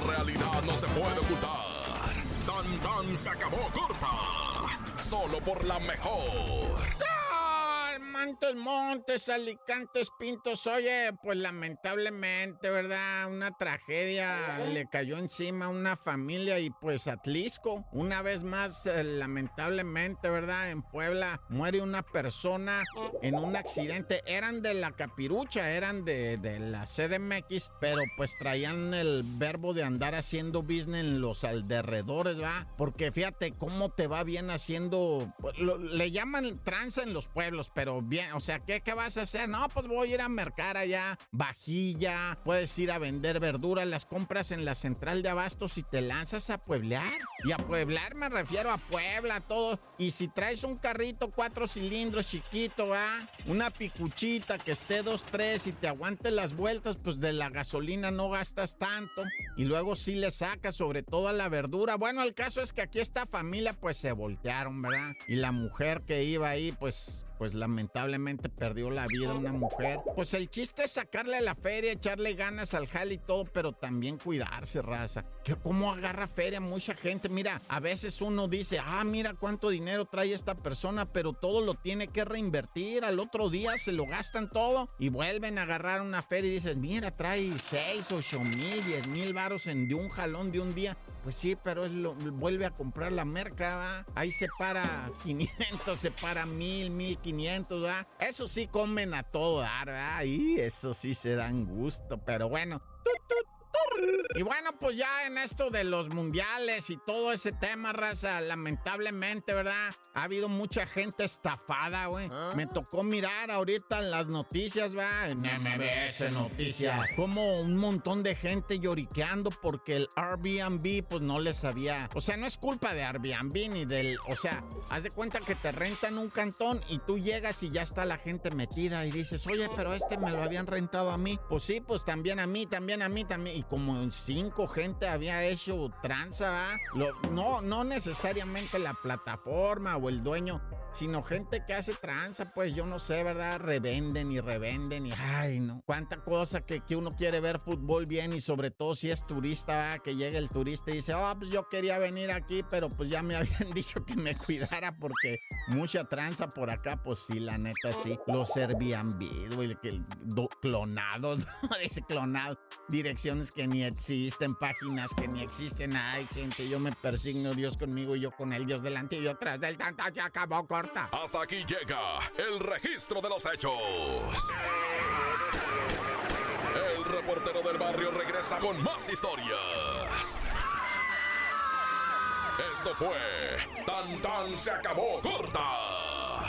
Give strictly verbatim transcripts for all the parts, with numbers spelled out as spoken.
realidad no se puede ocultar. Tan Tan se acabó corta. Solo por la mejor. Montes, Montes, Alicantes, Pintos. Oye, pues lamentablemente, ¿verdad? Una tragedia le cayó encima a una familia y pues Atlisco. Una vez más, eh, lamentablemente, ¿verdad? En Puebla muere una persona en un accidente. Eran de la Capirucha, eran de, de la C D M X, pero pues traían el verbo de andar haciendo business en los alrededores, ¿va? Porque fíjate cómo te va bien haciendo, pues, lo, le llaman tranza en los pueblos, pero bien, o sea, ¿qué, ¿qué vas a hacer? No, pues voy a ir a mercar allá, vajilla, puedes ir a vender verduras, las compras en la central de abastos y te lanzas a pueblear. Y a pueblar me refiero a Puebla, todo. Y si traes un carrito cuatro cilindros chiquito, ¿va? Una picuchita que esté dos, tres y te aguante las vueltas, pues de la gasolina no gastas tanto. Y luego sí le sacas, sobre todo a la verdura. Bueno, el caso es que aquí esta familia pues se voltearon, ¿verdad? Y la mujer que iba ahí, pues, pues lamentablemente perdió la vida, una mujer. Pues el chiste es sacarle a la feria, echarle ganas al jale y todo, pero también cuidarse, raza. Que cómo agarra feria mucha gente. Mira, a veces uno dice, ah, mira cuánto dinero trae esta persona, pero todo lo tiene que reinvertir. Al otro día se lo gastan todo y vuelven a agarrar una feria y dices, mira, trae seis, ocho mil, diez mil varos en de un jalón de un día. Pues sí, pero él lo, vuelve a comprar la merca, ¿va? Ahí se para quinientos, se para mil, mil quinientos, ¿va? Eso sí comen a todo dar, ¿verdad? Y eso sí se dan gusto, pero bueno. Tut, tut. Y bueno, pues ya en esto de los mundiales y todo ese tema, raza, lamentablemente, ¿verdad? Ha habido mucha gente estafada, güey. ¿Ah? Me tocó mirar ahorita en las noticias, ¿va? En M B S Noticias. Como un montón de gente lloriqueando porque el Airbnb, pues no les había... O sea, no es culpa de Airbnb ni del... O sea, haz de cuenta que te rentan un cantón y tú llegas y ya está la gente metida y dices, oye, pero este me lo habían rentado a mí. Pues sí, pues también a mí, también a mí, también... Y como cinco gente había hecho tranza, ¿va? Lo, no, no necesariamente la plataforma o el dueño, sino gente que hace tranza, pues yo no sé, ¿verdad? Revenden y revenden y ay, no. Cuánta cosa que, que uno quiere ver fútbol bien y sobre todo si es turista, ¿verdad? Que llega el turista y dice, oh, pues yo quería venir aquí, pero pues ya me habían dicho que me cuidara porque mucha tranza por acá, pues sí, la neta sí. Los Airbnb, güey, que do, clonados, ¿no? Dice clonados. Direcciones que ni existen, páginas que ni existen. Ay, gente, yo me persigno, Dios conmigo y yo con él, Dios delante y yo tras del tanta, ya acabó corta. Hasta aquí llega el registro de los hechos. El reportero del barrio regresa con más historias. Esto fue Tan Tan se acabó corta.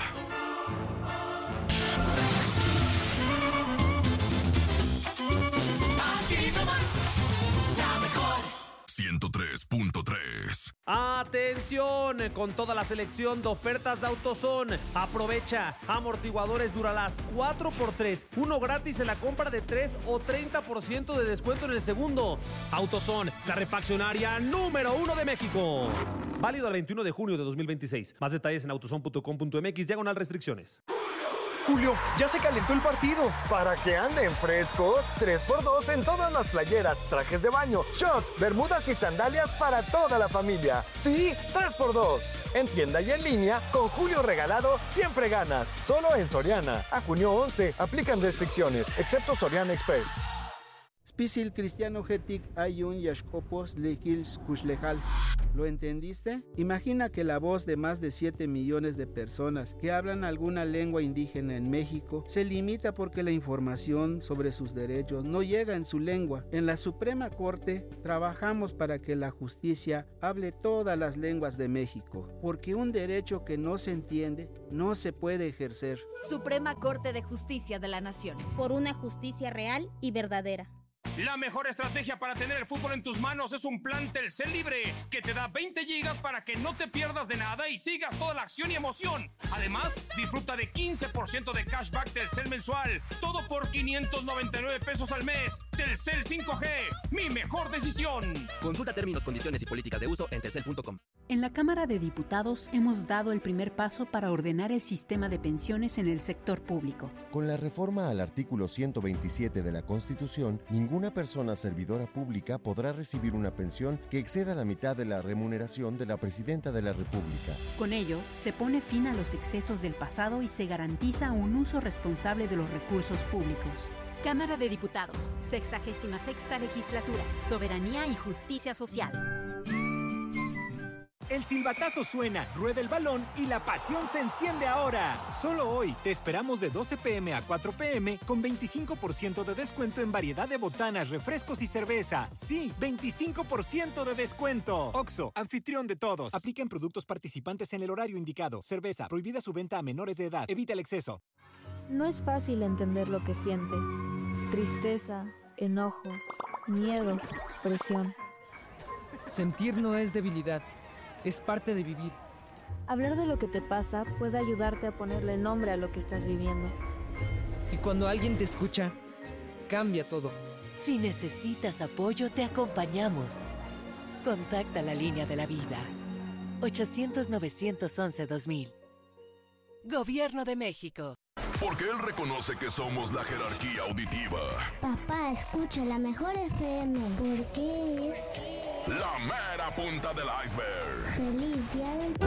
ciento tres punto tres. Atención, con toda la selección de ofertas de AutoZone. Aprovecha amortiguadores Duralast cuatro por tres, uno gratis en la compra de tres o treinta por ciento de descuento en el segundo. AutoZone, la refaccionaria número uno de México. Válido al veintiuno de junio de dos mil veintiséis. Más detalles en autozone punto com punto m x, diagonal restricciones. Julio, ya se calentó el partido. Para que anden frescos, tres por dos en todas las playeras, trajes de baño, shorts, bermudas y sandalias para toda la familia. Sí, tres por dos. En tienda y en línea, con Julio regalado, siempre ganas. Solo en Soriana. A junio once, aplican restricciones, excepto Soriana Express. Spisil cristiano getic ayun yashkopos lekils kushlejal. ¿Lo entendiste? Imagina que la voz de más de siete millones de personas que hablan alguna lengua indígena en México se limita porque la información sobre sus derechos no llega en su lengua. En la Suprema Corte trabajamos para que la justicia hable todas las lenguas de México, porque un derecho que no se entiende no se puede ejercer. Suprema Corte de Justicia de la Nación. Por una justicia real y verdadera. La mejor estrategia para tener el fútbol en tus manos es un plan Telcel Libre, que te da veinte gigas para que no te pierdas de nada y sigas toda la acción y emoción. Además, disfruta de quince por ciento de cashback Telcel mensual, todo por quinientos noventa y nueve pesos al mes. Telcel cinco G, mi mejor decisión. Consulta términos, condiciones y políticas de uso en telcel punto com. En la Cámara de Diputados hemos dado el primer paso para ordenar el sistema de pensiones en el sector público. Con la reforma al artículo ciento veintisiete de la Constitución, ninguna persona servidora pública podrá recibir una pensión que exceda la mitad de la remuneración de la Presidenta de la República. Con ello, se pone fin a los excesos del pasado y se garantiza un uso responsable de los recursos públicos. Cámara de Diputados, sexagésima sexta legislatura, soberanía y justicia social. El silbatazo suena, rueda el balón y la pasión se enciende ahora. Solo hoy te esperamos de doce pe eme a cuatro pe eme con veinticinco por ciento de descuento en variedad de botanas, refrescos y cerveza. Sí, veinticinco por ciento de descuento. Oxxo, anfitrión de todos. Aplica en productos participantes en el horario indicado. Cerveza, prohibida su venta a menores de edad. Evita el exceso. No es fácil entender lo que sientes. Tristeza, enojo, miedo, presión. Sentir no es debilidad. Es parte de vivir. Hablar de lo que te pasa puede ayudarte a ponerle nombre a lo que estás viviendo. Y cuando alguien te escucha, cambia todo. Si necesitas apoyo, te acompañamos. Contacta la línea de la vida. ochocientos, novecientos once, dos mil. Gobierno de México. Porque él reconoce que somos la jerarquía auditiva. Papá, escucha la mejor F M. Porque es... la mera punta del iceberg. Feliz día del...